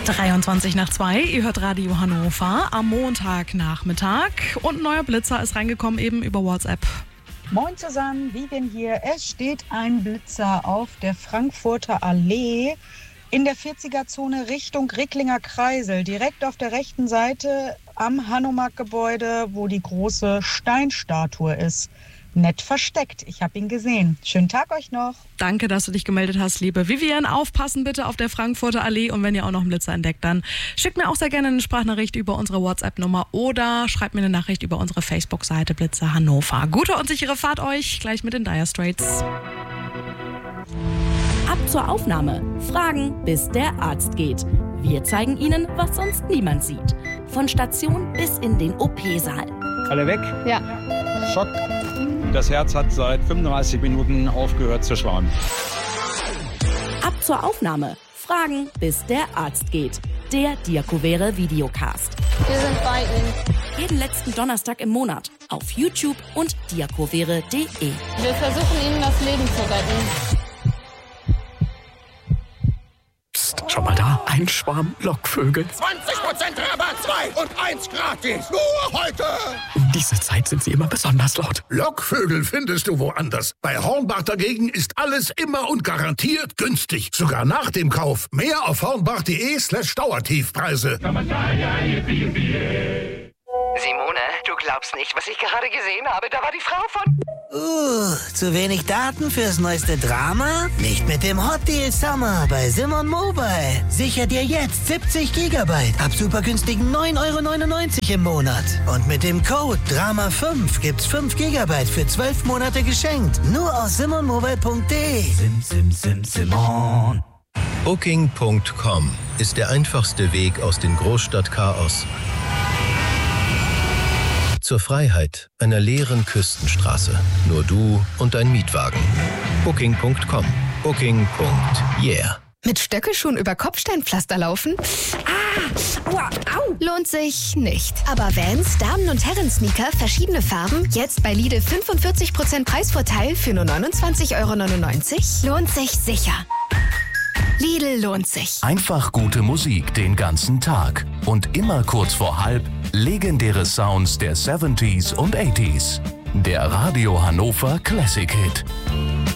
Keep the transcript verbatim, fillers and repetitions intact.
dreiundzwanzig nach zwei, ihr hört Radio Hannover am Montagnachmittag und ein neuer Blitzer ist reingekommen eben über WhatsApp. Moin zusammen, Vivian hier. Es steht ein Blitzer auf der Frankfurter Allee in der vierziger-Zone Richtung Ricklinger Kreisel, direkt auf der rechten Seite am Hanomag-Gebäude, wo die große Steinstatue ist. Nett versteckt. Ich habe ihn gesehen. Schönen Tag euch noch. Danke, dass du dich gemeldet hast, liebe Vivian. Aufpassen bitte auf der Frankfurter Allee und wenn ihr auch noch einen Blitzer entdeckt, dann schickt mir auch sehr gerne eine Sprachnachricht über unsere WhatsApp-Nummer oder schreibt mir eine Nachricht über unsere Facebook-Seite Blitzer Hannover. Gute und sichere Fahrt euch, gleich mit den Dire Straits. Ab zur Aufnahme. Fragen, bis der Arzt geht. Wir zeigen Ihnen, was sonst niemand sieht. Von Station bis in den O P-Saal. Alle weg? Ja. Schock. Das Herz hat seit fünfunddreißig Minuten aufgehört zu schlagen. Ab zur Aufnahme. Fragen, bis der Arzt geht. Der Diakovere Videocast. Wir sind bei Ihnen. Jeden letzten Donnerstag im Monat auf YouTube und diakovere punkt de. Wir versuchen Ihnen das Leben zu retten. Psst, schau mal da, ein Schwarm Lockvögel. zwanzig Prozent Rabatt, zwei und eins gratis. Nur heute. Um diese Zeit sind sie immer besonders laut. Lockvögel findest du woanders. Bei Hornbach dagegen ist alles immer und garantiert günstig. Sogar nach dem Kauf. Mehr auf hornbach.de slash Dauertiefpreise. Simone, du glaubst nicht, was ich gerade gesehen habe. Da war die Frau von... Uh, zu wenig Daten fürs neueste Drama? Nicht mit dem Hot Deal Summer bei Simon Mobile. Sicher dir jetzt siebzig Gigabyte ab super günstigen neun Euro neunundneunzig im Monat. Und mit dem Code Drama fünf gibt's fünf Gigabyte für zwölf Monate geschenkt. Nur aus simon mobile punkt de. Sim, sim, sim, Simon. Booking punkt com ist der einfachste Weg aus dem Großstadtchaos zur Freiheit einer leeren Küstenstraße. Nur du und dein Mietwagen. Booking punkt com. Booking. Yeah. Mit Stöckelschuhen über Kopfsteinpflaster laufen? Ah, aua, au. Lohnt sich nicht. Aber Vans, Damen- und Herren-Sneaker, verschiedene Farben, jetzt bei Lidl fünfundvierzig Prozent Preisvorteil für nur neunundzwanzig Euro neunundneunzig? Lohnt sich sicher. Lidl lohnt sich. Einfach gute Musik den ganzen Tag. Und immer kurz vor halb legendäre Sounds der siebziger und achtziger. Der Radio Hannover Classic Hit.